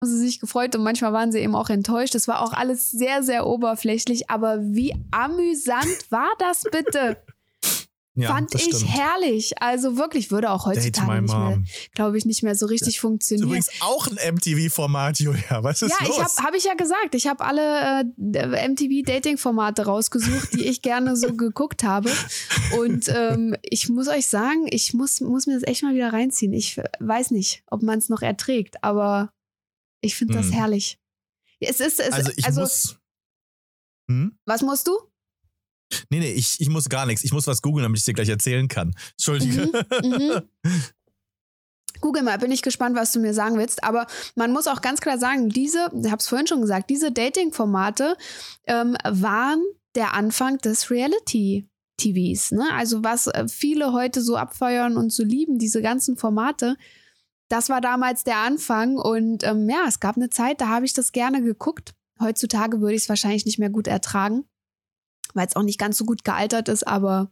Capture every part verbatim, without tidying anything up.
haben sie sich gefreut und manchmal waren sie eben auch enttäuscht. Das war auch alles sehr, sehr oberflächlich. Aber wie amüsant war das bitte? Ja, Fand ich stimmt. herrlich. Also wirklich, würde auch heutzutage nicht mehr, glaube ich, nicht mehr so richtig ja. funktionieren. Übrigens auch ein M T V-Format, Julia. Was ist ja, los? Ja, habe hab ich ja gesagt. Ich habe alle äh, M T V-Dating-Formate rausgesucht, die ich gerne so geguckt habe. Und ähm, ich muss euch sagen, ich muss, muss mir das echt mal wieder reinziehen. Ich weiß nicht, ob man es noch erträgt, aber ich finde das hm. herrlich. Es ist, es, also ich also, muss... Hm? Was musst du? Nee, nee, ich, ich muss gar nichts. Ich muss was googeln, damit ich dir gleich erzählen kann. Entschuldige. Mhm, mhm. Google mal, bin ich gespannt, was du mir sagen willst. Aber man muss auch ganz klar sagen, diese, ich habe es vorhin schon gesagt, diese Dating-Formate ähm, waren der Anfang des Reality-T Vs. Ne? Also was viele heute so abfeuern und so lieben, diese ganzen Formate, das war damals der Anfang. Und ähm, ja, es gab eine Zeit, da habe ich das gerne geguckt. Heutzutage würde ich es wahrscheinlich nicht mehr gut ertragen, weil es auch nicht ganz so gut gealtert ist, aber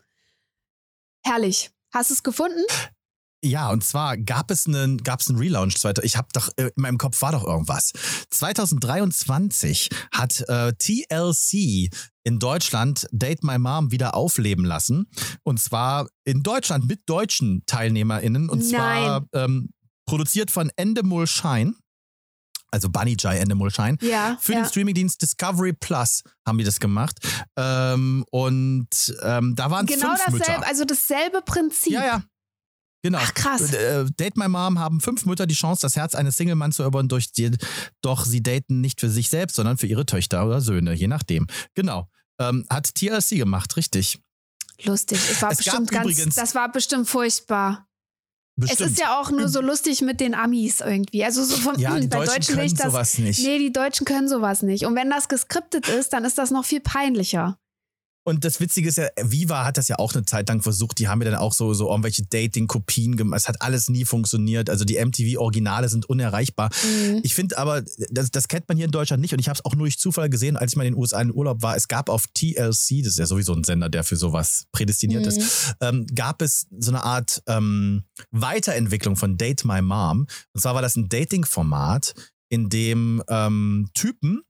herrlich. Hast du es gefunden? Ja, und zwar gab es einen, gab es einen Relaunch. Ich habe doch, in meinem Kopf war doch irgendwas. zwanzig dreiundzwanzig hat äh, T L C in Deutschland Date My Mom wieder aufleben lassen. Und zwar in Deutschland mit deutschen TeilnehmerInnen. Und Nein. zwar ähm, produziert von Endemol Shine. Also Bunny Jai Endemol Shine. Ja, Für ja. den Streamingdienst Discovery Plus haben die das gemacht. Ähm, und ähm, da waren genau fünf dasselbe, Mütter. also dasselbe Prinzip. Ja, ja. Genau. Ach, krass. Äh, Date My Mom haben fünf Mütter die Chance, das Herz eines Single-Manns zu erobern, durch die, doch sie daten nicht für sich selbst, sondern für ihre Töchter oder Söhne, je nachdem. Genau. Ähm, hat T L C gemacht, richtig. Lustig. Es war es bestimmt gab ganz, übrigens, das war bestimmt furchtbar. Bestimmt. Es ist ja auch nur so lustig mit den Amis irgendwie. Also so von ja, die bei Deutschen Deutschen können nicht, das, sowas nicht. Nee, die Deutschen können sowas nicht. Und wenn das geskriptet ist, dann ist das noch viel peinlicher. Und das Witzige ist ja, Viva hat das ja auch eine Zeit lang versucht. Die haben ja dann auch so, so irgendwelche Dating-Kopien gemacht. Es hat alles nie funktioniert. Also die M T V-Originale sind unerreichbar. Mhm. Ich finde aber, das, das kennt man hier in Deutschland nicht. Und ich habe es auch nur durch Zufall gesehen, als ich mal in den U S A in Urlaub war. Es gab auf T L C, das ist ja sowieso ein Sender, der für sowas prädestiniert mhm. ist, ähm, gab es so eine Art ähm, Weiterentwicklung von Date My Mom. Und zwar war das ein Dating-Format, in dem ähm, Typen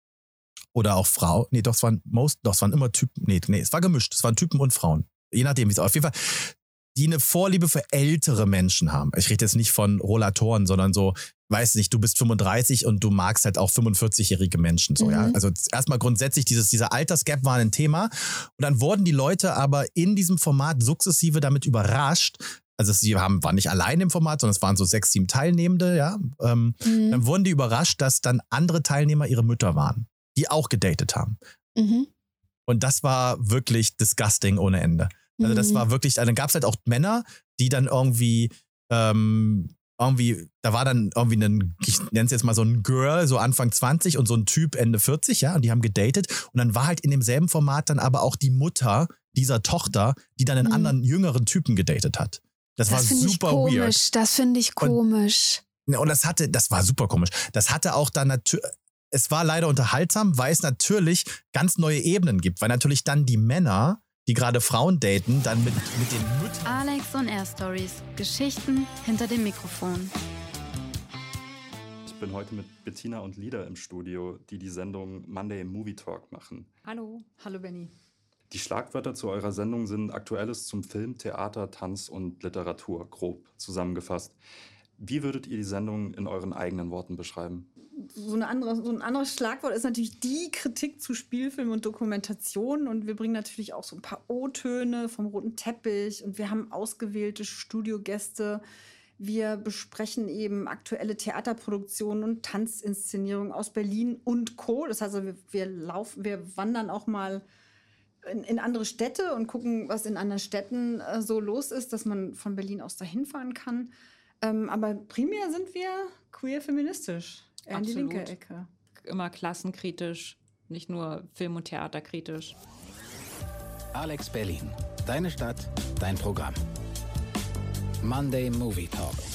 oder auch Frau, nee, doch, es waren most, doch, es waren immer Typen, nee, nee, es war gemischt, es waren Typen und Frauen. Je nachdem, wie es auf jeden Fall, die eine Vorliebe für ältere Menschen haben. Ich rede jetzt nicht von Rollatoren, sondern so, weiß nicht, du bist fünfunddreißig und du magst halt auch fünfundvierzig-jährige Menschen, so, mhm. ja. Also erstmal grundsätzlich, dieses, dieser Altersgap war ein Thema. Und dann wurden die Leute aber in diesem Format sukzessive damit überrascht. Also sie haben, waren nicht allein im Format, sondern es waren so sechs, sieben Teilnehmende, ja. Ähm, mhm. Dann wurden die überrascht, dass dann andere Teilnehmer ihre Mütter waren, die auch gedatet haben. Mhm. Und das war wirklich disgusting ohne Ende. Also das war wirklich, dann gab es halt auch Männer, die dann irgendwie, ähm, irgendwie, da war dann irgendwie ein, ich nenne es jetzt mal so ein Girl, so Anfang zwanzig und so ein Typ Ende vierzig, ja, und die haben gedatet. Und dann war halt in demselben Format dann aber auch die Mutter dieser Tochter, die dann einen mhm. anderen, jüngeren Typen gedatet hat. Das, das war super ich komisch. weird. Das finde ich komisch. Und, und das hatte, das war super komisch. Das hatte auch dann natürlich, es war leider unterhaltsam, weil es natürlich ganz neue Ebenen gibt, weil natürlich dann die Männer, die gerade Frauen daten, dann mit, mit den Müttern. Alex on Air Stories. Geschichten hinter dem Mikrofon. Ich bin heute mit Bettina und Lida im Studio, die die Sendung Monday Movie Talk machen. Hallo, hallo Benni. Die Schlagwörter zu eurer Sendung sind Aktuelles zum Film, Theater, Tanz und Literatur, grob zusammengefasst. Wie würdet ihr die Sendung in euren eigenen Worten beschreiben? So, eine andere, so ein anderes Schlagwort ist natürlich die Kritik zu Spielfilm und Dokumentation. Und wir bringen natürlich auch so ein paar O-Töne vom roten Teppich. Und wir haben ausgewählte Studiogäste. Wir besprechen eben aktuelle Theaterproduktionen und Tanzinszenierungen aus Berlin und Co. Das heißt, wir, wir, laufen, wir wandern auch mal in, in andere Städte und gucken, was in anderen Städten äh, so los ist, dass man von Berlin aus dahin fahren kann. Ähm, aber primär sind wir queer-feministisch. Eher in die linke Ecke. Immer klassenkritisch, nicht nur Film- und Theaterkritisch. Alex Berlin. Deine Stadt, dein Programm. Monday Movie Talk.